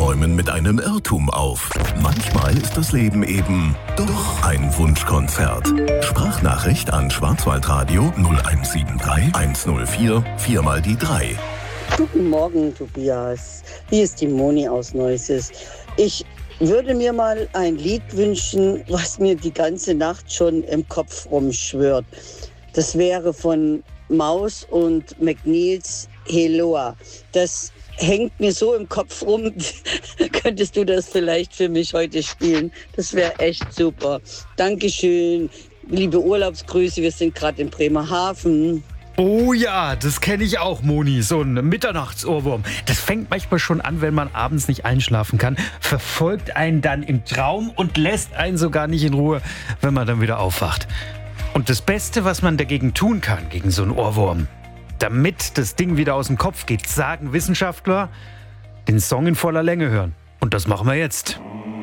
räumen mit einem Irrtum auf. Manchmal ist das Leben eben doch ein Wunschkonzert. Sprachnachricht an Schwarzwaldradio 0173 104 4 mal die 3. Guten Morgen, Tobias. Hier ist die Moni aus Neuses. Ich würde mir mal ein Lied wünschen, was mir die ganze Nacht schon im Kopf rumschwirrt. Das wäre von Maus und McNeils Heloa. Das hängt mir so im Kopf rum. Könntest du das vielleicht für mich heute spielen? Das wäre echt super. Dankeschön. Liebe Urlaubsgrüße, wir sind gerade in Bremerhaven. Oh ja, das kenne ich auch, Moni, so ein Mitternachtsohrwurm. Das fängt manchmal schon an, wenn man abends nicht einschlafen kann, verfolgt einen dann im Traum und lässt einen sogar nicht in Ruhe, wenn man dann wieder aufwacht. Und das Beste, was man dagegen tun kann, gegen so einen Ohrwurm, damit das Ding wieder aus dem Kopf geht, sagen Wissenschaftler, den Song in voller Länge hören. Und das machen wir jetzt.